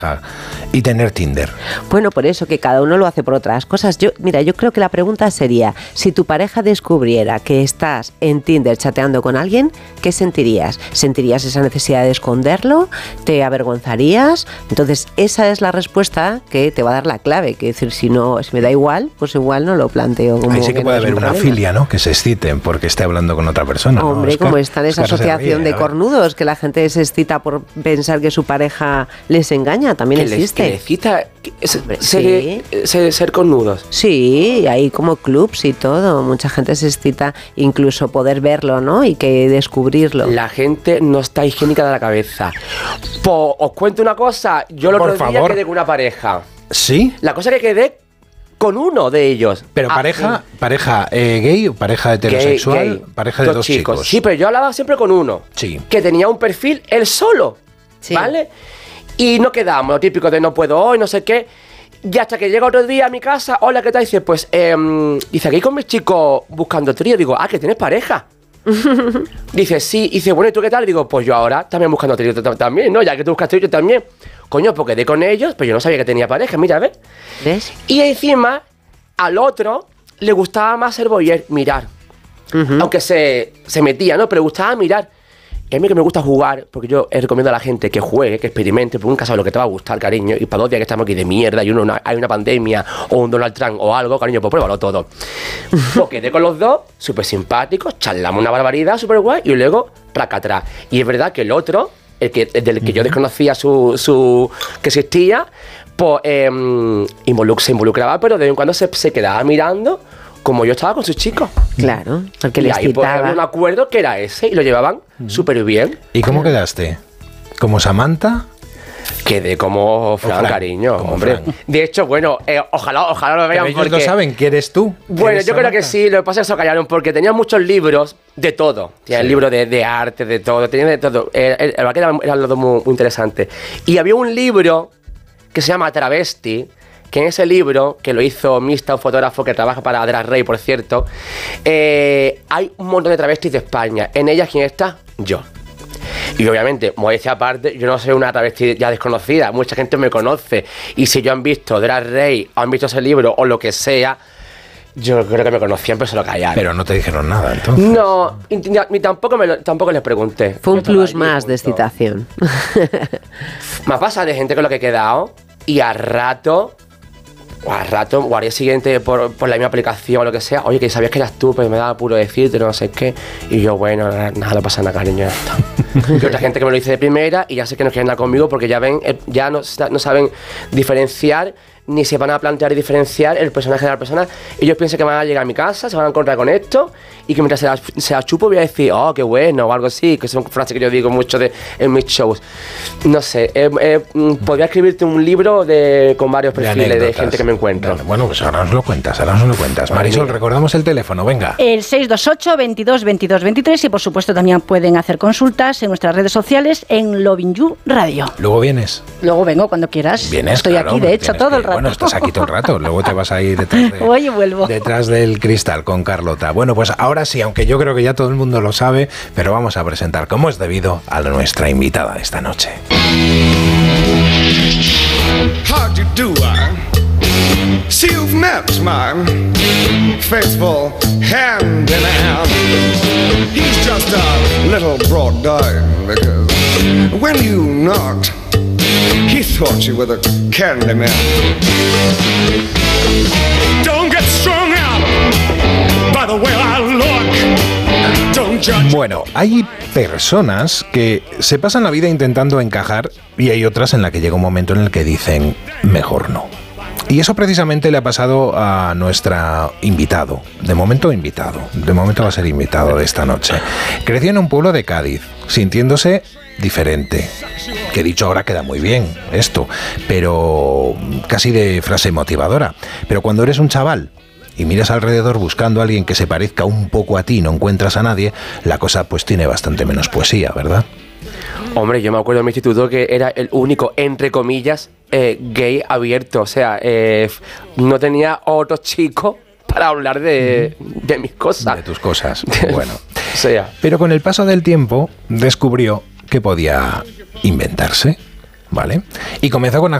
y tener Tinder. Bueno, por eso, que cada uno lo hace por otras cosas. Yo creo que la pregunta sería, si tu pareja descubriera que estás en Tinder chateando con alguien, ¿qué sentirías? ¿Sentirías esa necesidad de esconderlo? ¿Te avergonzarías? Entonces, esa es la respuesta que te va a dar la clave. Que decir, si me da igual, pues igual no lo planteo. Como ahí sí que puede haber una filia, ¿no? Que se exciten porque esté hablando con otra persona. Hombre, ¿no? Como está en esa asociación de cornudos, que la gente se excita por pensar que su pareja les engaña, también existe. Que les excita ser cornudos. Sí, hay como clubs y todo. Mucha gente se excita incluso poder verlo, ¿no? Y que descubrirlo. La gente no está higiénica de la cabeza. Pues os cuento una cosa. Yo el otro día quedé con una pareja. ¿Sí? La cosa que quedé con uno de ellos. ¿Pero pareja gay o pareja heterosexual? Gay. Pareja de dos chicos. Sí, pero yo hablaba siempre con uno. Sí. Que tenía un perfil él solo. Sí. ¿Vale? Y no quedamos, lo típico de no puedo hoy, no sé qué. Y hasta que llega otro día a mi casa, hola, ¿qué tal? Dice, pues, dice, aquí con mis chicos buscando trío. Digo, que tienes pareja. Dice, sí. Dice, bueno, ¿y tú qué tal? Digo, pues yo ahora también buscando trío también, ¿no? Ya que tú buscas trío, yo también. Coño, pues quedé con ellos, pero yo no sabía que tenía pareja, mira, ¿ves? Y encima, al otro le gustaba más ser voyeur, mirar. Aunque se metía, ¿no? Pero le gustaba mirar. Y a mí que me gusta jugar, porque yo recomiendo a la gente que juegue, que experimente, porque nunca sabes lo que te va a gustar, cariño. Y para 2 días que estamos aquí de mierda y hay una pandemia o un Donald Trump o algo, cariño, pues pruébalo todo. Pues quedé con los dos, súper simpáticos, charlamos una barbaridad, súper guay, y luego, raca atrás. Y es verdad que el otro, del que yo desconocía que existía, pues se involucraba, pero de vez en cuando se quedaba mirando, como yo estaba con sus chicos. Claro, porque les quitaba. Y ahí un acuerdo que era ese, y lo llevaban súper bien. ¿Y cómo quedaste? ¿Como Samantha? Quedé como Fran, cariño, como hombre. Fran. De hecho, bueno, ojalá lo vean. Pero ellos lo saben, ¿que eres tú? Bueno, yo creo que sí, lo que pasa es que se callaron porque tenía muchos libros de todo. Tenía el libro de arte, de todo, tenía de todo. Era algo muy interesante. Y había un libro que se llama Travesti, que en ese libro, que lo hizo Mista, un fotógrafo que trabaja para Drag Race, por cierto, hay un montón de travestis de España. En ellas, ¿quién está? Yo. Y obviamente, modestia aparte, yo no soy una travesti ya desconocida, mucha gente me conoce. Y si yo han visto Drag Race, o han visto ese libro, o lo que sea, yo creo que me conocían, pero se lo callaron. Pero no te dijeron nada, entonces. No, tampoco les pregunté. Fue un plus más de excitación. Más pasa de gente con lo que he quedado, y al rato, o al día siguiente por la misma aplicación o lo que sea, oye, que sabías que eras tú, pues me daba puro decirte, no sé qué. Y yo, bueno, nada, no pasa nada, cariño, ya está. Y otra gente que me lo dice de primera y ya sé que no quieren nada conmigo porque ya ven, ya no saben diferenciar, ni se van a plantear diferenciar el personaje de la persona. Ellos piensan que van a llegar a mi casa, se van a encontrar con esto, y que mientras se la chupo voy a decir, oh, qué bueno, o algo así, que son frases que yo digo mucho en mis shows. No sé, podría escribirte un libro con varios perfiles de gente que me encuentro. Bueno, pues ahora nos lo cuentas. Marisol, recordamos el teléfono, venga. El 628 22 22 23, y por supuesto también pueden hacer consultas en nuestras redes sociales en Lovin You Radio. ¿Luego vienes? Luego vengo cuando quieras. Vienes, estoy aquí, de hecho, todo el rato. Bueno, estás aquí todo el rato, luego te vas a ir detrás del cristal con Carlota. Bueno, pues ahora sí, aunque yo creo que ya todo el mundo lo sabe, pero vamos a presentar como es debido a nuestra invitada de esta noche. How do you do, see you've met my faithful hand in hand. He's just a little brought down because when you knocked, he thought you were the candy man. Don't get strung out by the way I look. Don't judge. Bueno, hay personas que se pasan la vida intentando encajar y hay otras en las que llega un momento en el que dicen, mejor no. Y eso precisamente le ha pasado a nuestro invitado. De momento va a ser invitado de esta noche. Creció en un pueblo de Cádiz, sintiéndose diferente. Que dicho ahora queda muy bien esto, pero casi de frase motivadora. Pero cuando eres un chaval y miras alrededor buscando a alguien que se parezca un poco a ti y no encuentras a nadie, la cosa pues tiene bastante menos poesía, ¿verdad? Hombre, yo me acuerdo en mi instituto que era el único, entre comillas, gay abierto. O sea, no tenía otros chicos para hablar de mis cosas. De tus cosas, bueno. O sea. Pero con el paso del tiempo descubrió que podía inventarse. ¿vale? Y comienza con